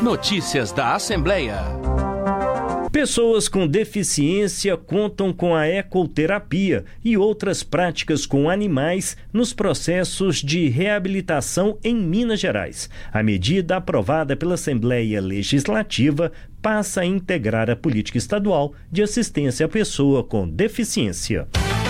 Notícias da Assembleia. Pessoas com deficiência contam com a ecoterapia e outras práticas com animais nos processos de reabilitação em Minas Gerais. A medida aprovada pela Assembleia Legislativa passa a integrar a política estadual de assistência à pessoa com deficiência.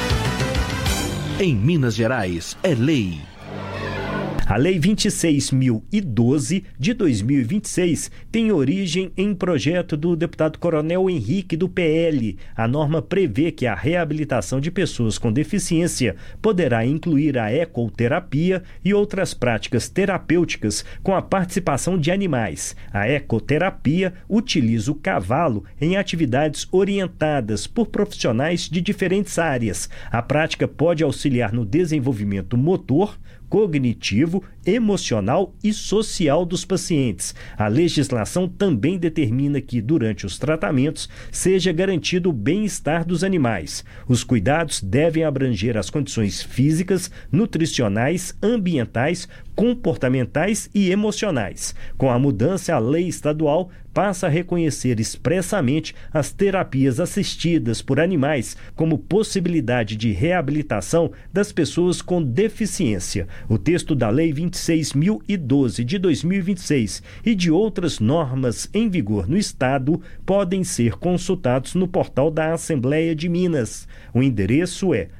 Em Minas Gerais, é lei. A Lei 26.012 de 2026 tem origem em projeto do deputado Coronel Henrique do PL. A norma prevê que a reabilitação de pessoas com deficiência poderá incluir a ecoterapia e outras práticas terapêuticas com a participação de animais. A ecoterapia utiliza o cavalo em atividades orientadas por profissionais de diferentes áreas. A prática pode auxiliar no desenvolvimento motor, cognitivo, emocional e social dos pacientes. A legislação também determina que, durante os tratamentos, seja garantido o bem-estar dos animais. Os cuidados devem abranger as condições físicas, nutricionais, ambientais, comportamentais e emocionais. Com a mudança, a lei estadual passa a reconhecer expressamente as terapias assistidas por animais como possibilidade de reabilitação das pessoas com deficiência. O texto da Lei 26.012 de 2026 e de outras normas em vigor no Estado podem ser consultados no portal da Assembleia de Minas. O endereço é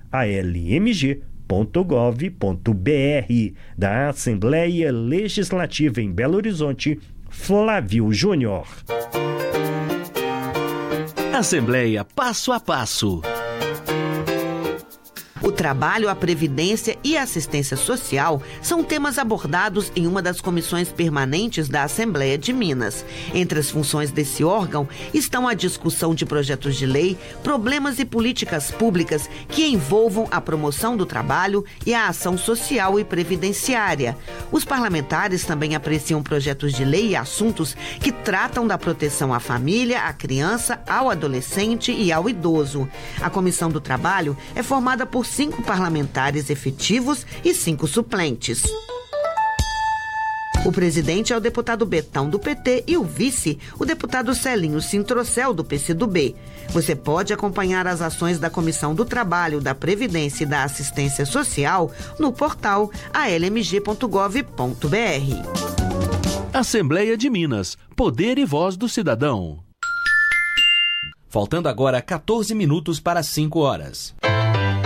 almg.gov.br. Da Assembleia Legislativa em Belo Horizonte, Flávio Júnior. Assembleia Passo a Passo. O trabalho, a previdência e a assistência social são temas abordados em uma das comissões permanentes da Assembleia de Minas. Entre as funções desse órgão estão a discussão de projetos de lei, problemas e políticas públicas que envolvam a promoção do trabalho e a ação social e previdenciária. Os parlamentares também apreciam projetos de lei e assuntos que tratam da proteção à família, à criança, ao adolescente e ao idoso. A Comissão do Trabalho é formada por 5 parlamentares efetivos e 5 suplentes. O presidente é o deputado Betão, do PT, e o vice, o deputado Celinho Sintrocel, do PCdoB. Você pode acompanhar as ações da Comissão do Trabalho, da Previdência e da Assistência Social no portal almg.gov.br. Assembleia de Minas. Poder e voz do cidadão. Faltando agora 14 minutos para 5 horas.